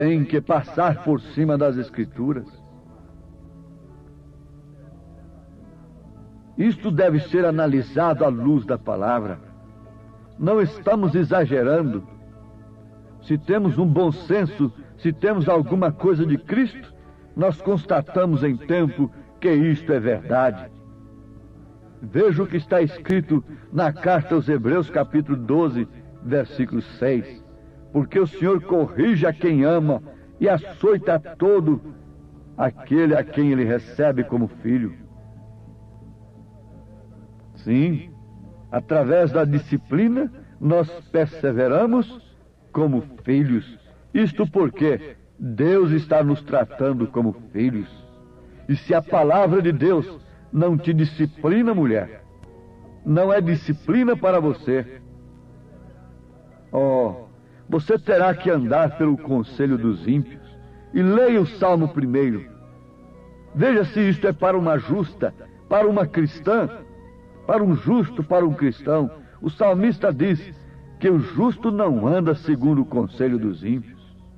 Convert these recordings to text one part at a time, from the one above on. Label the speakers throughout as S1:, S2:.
S1: Tem que passar por cima das Escrituras. Isto deve ser analisado à luz da palavra. Não estamos exagerando. Se temos um bom senso, se temos alguma coisa de Cristo, nós constatamos em tempo que isto é verdade. Veja o que está escrito na carta aos Hebreus, capítulo 12, versículo 6. Porque o Senhor corrige a quem ama e açoita a todo aquele a quem ele recebe como filho. Sim, através da disciplina, nós perseveramos como filhos. Isto porque Deus está nos tratando como filhos. E se a palavra de Deus não te disciplina, mulher, não é disciplina para você. Você terá que andar pelo conselho dos ímpios. E leia o Salmo 1. Veja se isto é para uma justa, para uma cristã, para um justo, para um cristão. O salmista diz que o justo não anda segundo o conselho dos ímpios.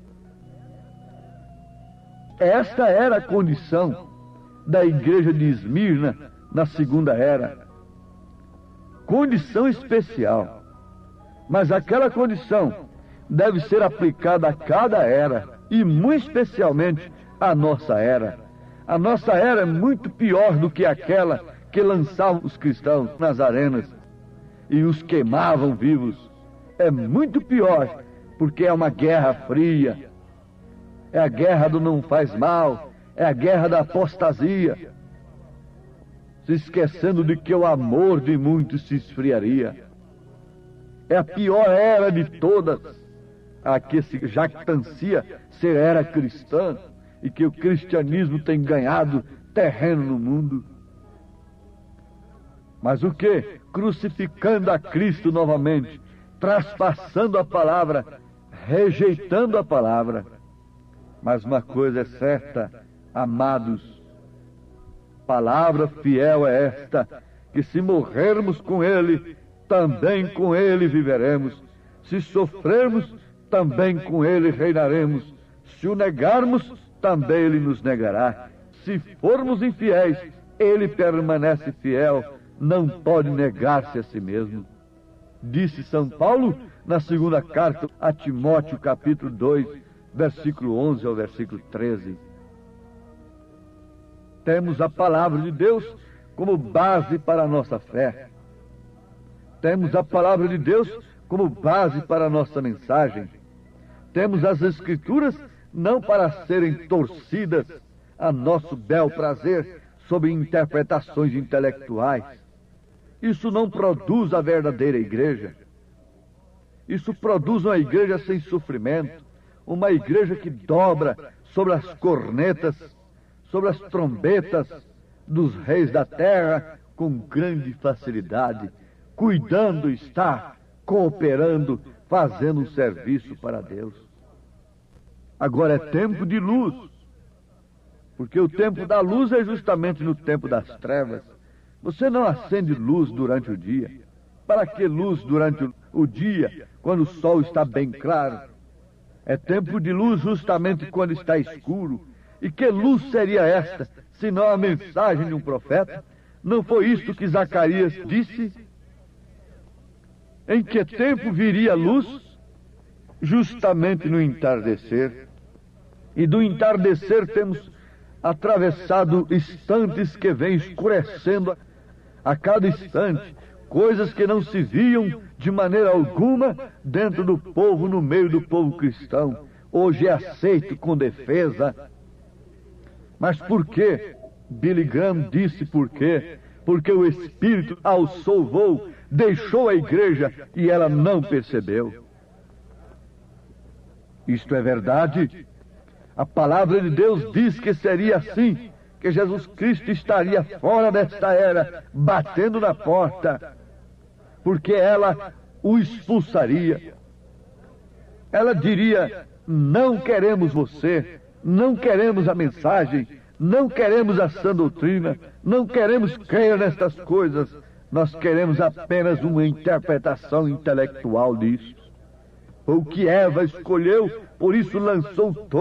S1: Esta era a condição da igreja de Esmirna na segunda era. Condição especial. Mas aquela condição deve ser aplicada a cada era, e muito especialmente à nossa era. A nossa era é muito pior do que aquela que lançavam os cristãos nas arenas e os queimavam vivos. É muito pior, porque é uma guerra fria. É a guerra do não faz mal, é a guerra da apostasia, se esquecendo de que o amor de muitos se esfriaria. É a pior era de todas, a que se jactancia ser era cristã e que o cristianismo tem ganhado terreno no mundo. Mas o que? Crucificando a Cristo novamente, traspassando a palavra, rejeitando a palavra. Mas uma coisa é certa, amados, palavra fiel é esta, que se morrermos com Ele, também com Ele viveremos. Se sofrermos, também com Ele reinaremos. Se o negarmos, também Ele nos negará. Se formos infiéis, Ele permanece fiel, não pode negar-se a si mesmo. Disse São Paulo na segunda carta a Timóteo, capítulo 2, versículo 11 ao versículo 13. Temos a palavra de Deus como base para a nossa fé. Temos a palavra de Deus como base para a nossa mensagem. Temos as Escrituras não para serem torcidas a nosso bel prazer sob interpretações intelectuais. Isso não produz a verdadeira igreja. Isso produz uma igreja sem sofrimento, uma igreja que dobra sobre as cornetas, sobre as trombetas dos reis da terra com grande facilidade, cuidando está, cooperando, fazendo um serviço para Deus. Agora é tempo de luz, porque o tempo da luz é justamente no tempo das trevas. Você não acende luz durante o dia. Para que luz durante o dia, quando o sol está bem claro? É tempo de luz justamente quando está escuro. E que luz seria esta, senão a mensagem de um profeta? Não foi isto que Zacarias disse? Em que tempo viria a luz? Justamente no entardecer. E do entardecer temos atravessado instantes que vêm escurecendo a cada instante, coisas que não se viam de maneira alguma dentro do povo, no meio do povo cristão. Hoje é aceito com defesa. Mas por quê? Billy Graham disse por quê? Porque o Espírito alçou o voo, deixou a igreja e ela não percebeu. Isto é verdade. A palavra de Deus diz que seria assim, que Jesus Cristo estaria fora desta era, batendo na porta, porque ela o expulsaria. Ela diria: não queremos você, não queremos a mensagem, não queremos a sã doutrina, não queremos crer nestas coisas, nós queremos apenas uma interpretação intelectual disso. Foi o que Eva escolheu, por isso lançou